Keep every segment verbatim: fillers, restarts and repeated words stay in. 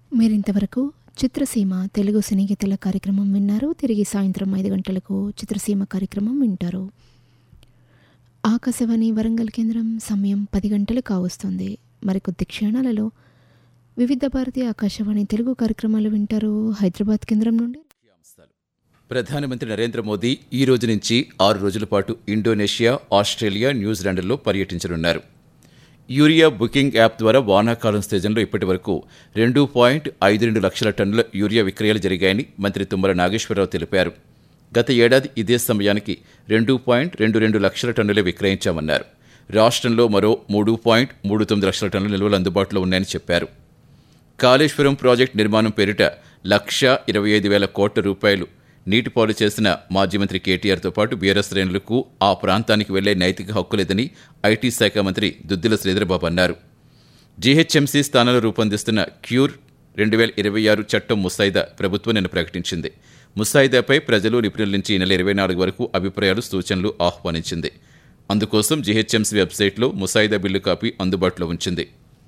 మీరింతవరకు చిత్రసీమ తెలుగు సినీ గీతాల కార్యక్రమం విన్నారు. తిరిగి సాయంత్రం ఐదు గంటలకు చిత్రసీమ కార్యక్రమం వింటారు. ఆకాశవాణి వరంగల్ కేంద్రం సమయం పది గంటలు కావస్తుంది. మరికొద్ది క్షణాలలో వివిధ భారతీయ ఆకాశవాణి తెలుగు కార్యక్రమాలు వింటారు. హైదరాబాద్ కేంద్రం నుండి ప్రధానమంత్రి నరేంద్ర మోదీ ఈ రోజు నుంచి ఆరు రోజుల పాటు ఇండోనేషియా, ఆస్ట్రేలియా, న్యూజిలాండ్లో పర్యటించనున్నారు. యూరియా బుకింగ్ యాప్ ద్వారా వానాకాలం సీజన్లో ఇప్పటి వరకు రెండు పాయింట్ ఐదు రెండు లక్షల టన్నుల యూరియా విక్రయాలు జరిగాయని మంత్రి తుమ్మల నాగేశ్వరరావు తెలిపారు. గత ఏడాది ఇదే సమయానికి రెండు పాయింట్ రెండు రెండు లక్షల టన్నులే విక్రయించామన్నారు. రాష్ట్రంలో మరో మూడు పాయింట్ మూడు తొమ్మిది లక్షల టన్నుల నిల్వలు అందుబాటులో ఉన్నాయని చెప్పారు. కాళేశ్వరం ప్రాజెక్టు నిర్మాణం పేరిట లక్ష ఇరవై ఐదు వేల కోట్ల రూపాయలు నీటిపాలు చేసిన మాజీ మంత్రి కేటీఆర్తో పాటు బీఆర్ఎస్ శ్రేణులకు ఆ ప్రాంతానికి వెళ్లే నైతిక హక్కు లేదని ఐటీ శాఖ మంత్రి దుద్దిల శ్రీధర్బాబు అన్నారు. జీహెచ్ఎంసీ స్థానంలో రూపొందిస్తున్న క్యూర్ రెండు వేల ఇరవై ఆరు చట్టం ముసాయిదా ప్రభుత్వం నిన్న ప్రకటించింది. ముసాయిదాపై ప్రజలు, నిపుణుల నుంచి ఈ నెల ఇరవై నాలుగు వరకు అభిప్రాయాలు, సూచనలు ఆహ్వానించింది. అందుకోసం జీహెచ్ఎంసీ వెబ్సైట్లో ముసాయిదా బిల్లు కాపీ అందుబాటులో ఉంచింది.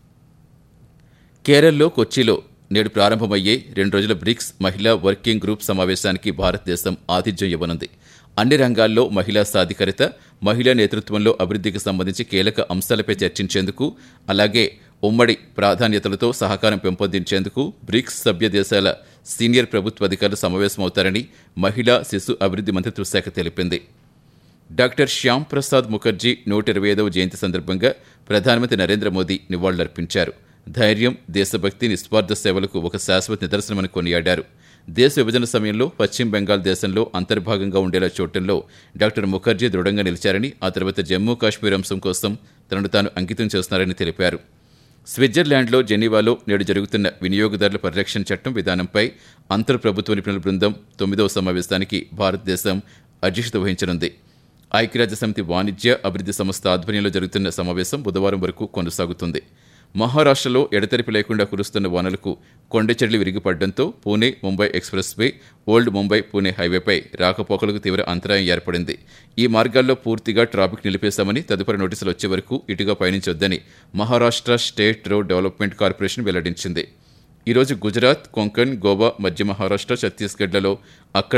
కేరళలో కొచ్చిలో నేడు ప్రారంభమయ్యే రెండు రోజుల బ్రిక్స్ మహిళా వర్కింగ్ గ్రూప్ సమావేశానికి భారతదేశం ఆతిథ్యం ఇవ్వనుంది. అన్ని రంగాల్లో మహిళా సాధికారత, మహిళా నేతృత్వంలో అభివృద్ధికి సంబంధించి కీలక అంశాలపై చర్చించేందుకు, అలాగే ఉమ్మడి ప్రాధాన్యతలతో సహకారం పెంపొందించేందుకు బ్రిక్స్ సభ్య దేశాల సీనియర్ ప్రభుత్వ అధికారులు సమావేశమవుతారని మహిళా శిశు అభివృద్ధి మంత్రిత్వ శాఖ తెలిపింది. డాక్టర్ శ్యామ్ ప్రసాద్ ముఖర్జీ నూట ఇరవై ఐదవ జయంతి సందర్భంగా ప్రధానమంత్రి నరేంద్ర మోదీ నివాళులర్పించారు. ధైర్యం, దేశభక్తి, నిస్వార్థ సేవలకు ఒక శాశ్వత నిదర్శనమని కొనియాడారు. దేశ విభజన సమయంలో పశ్చిమ బెంగాల్ దేశంలో అంతర్భాగంగా ఉండేలా చూడటంలో డాక్టర్ ముఖర్జీ దృఢంగా నిలిచారని, ఆ తర్వాత జమ్మూ కాశ్మీర్ అంశం కోసం తనను తాను అంకితం చేస్తున్నారని తెలిపారు. స్విట్జర్లాండ్లో జెనీవాలో నేడు జరుగుతున్న వినియోగదారుల పరిరక్షణ చట్టం విధానంపై అంతర్ ప్రభుత్వ నిపుణుల బృందం తొమ్మిదవ సమావేశానికి భారతదేశం అధ్యక్షత వహించనుంది. ఐక్యరాజ్య సమితి వాణిజ్య అభివృద్ధి సంస్థ ఆధ్వర్యంలో జరుగుతున్న సమావేశం బుధవారం వరకు కొనసాగుతుంది. మహారాష్ట్రలో ఎడతెరిపి లేకుండా కురుస్తున్న వానలకు కొండచెర్లు విరిగిపడడంతో Pune Mumbai express way, old Mumbai Pune హైవేపై రాకపోకలకు తీవ్ర అంతరాయం ఏర్పడింది. ఈ మార్గాల్లో పూర్తిగా ట్రాఫిక్ నిలిపేశామని, తదుపరి నోటీసులు వచ్చే వరకు ఇటుగా పయనించొద్దని Maharashtra state road development corporation వెల్లడించింది. ఈరోజు గుజరాత్, కొంకణ్, గోవా, మధ్య మహారాష్ట్ర, ఛత్తీస్గఢ్లలో అక్కడ